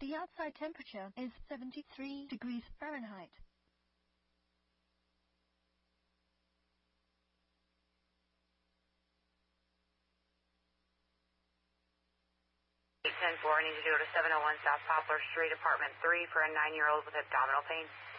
The outside temperature is 73 degrees Fahrenheit. 10-4, I need to go to 701 South Poplar Street, apartment 3 for a 9-year-old with abdominal pain.